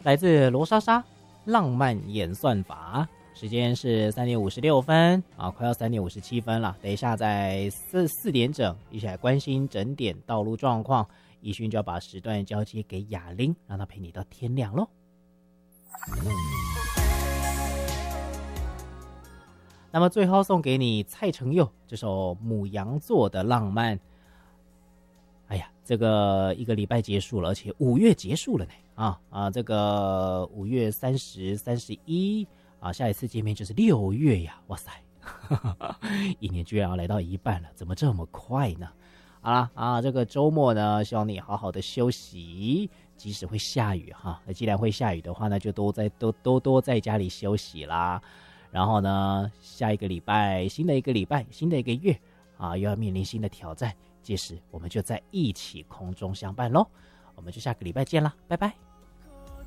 来自罗莎莎浪漫演算法，时间是3:56啊，快要3:57了。等一下在4点整，一起来关心整点道路状况。怡勋就要把时段交接给雅玲，让她陪你到天亮喽。那么最后送给你蔡成佑这首牡羊座的浪漫。哎呀，这个一个礼拜结束了，而且5月结束了呢。这个5月30、31啊，下一次见面就是6月呀！哇塞，一年居然要来到一半了，怎么这么快呢？好啦啊，这个周末呢，希望你好好的休息，即使会下雨哈，那既然会下雨的话呢，就多在家里休息啦。然后呢，下一个礼拜，新的一个礼拜，新的一个月啊，又要面临新的挑战。届时我们就在一起空中相伴咯，我们就下个礼拜见啦，拜拜。